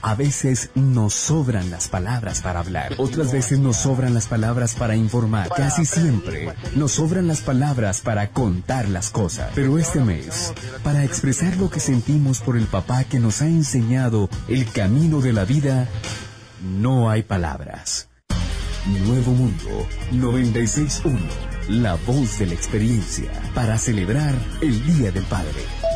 A veces nos sobran las palabras para hablar. Otras veces nos sobran las palabras para informar. Casi siempre nos sobran las palabras para contar las cosas. Pero este mes, para expresar lo que sentimos por el papá que nos ha enseñado el camino de la vida, no hay palabras. Nuevo Mundo 96.1, la voz de la experiencia, para celebrar el Día del Padre.